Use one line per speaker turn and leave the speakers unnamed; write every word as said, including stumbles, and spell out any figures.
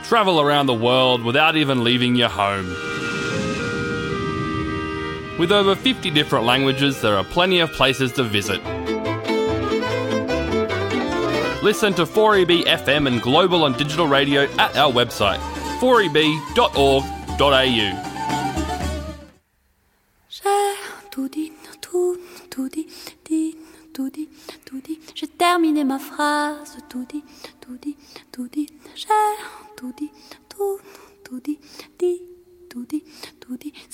travel around the world without even leaving your home. With over fifty different languages, there are plenty of places to visit. Listen to four E B F M and global and digital radio at our website, four e b dot org dot a u.
J'ai tout dit, tout, tout dit, dit, tout dit, tout dit. J'ai terminé ma phrase, tout dit, tout dit, tout dit. J'ai tout dit, tout, tout dit, dit, tout dit, tout dit.